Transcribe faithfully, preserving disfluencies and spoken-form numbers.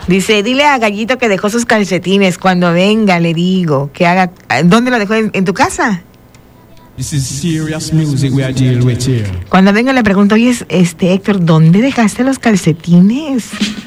Dice, dile a Gallito que dejó sus calcetines. Cuando venga, le digo que haga. ¿Dónde lo dejó? ¿En, en tu casa? This is serious music we are dealing with here. Cuando venga le pregunto, oye, este Héctor, ¿dónde dejaste los calcetines?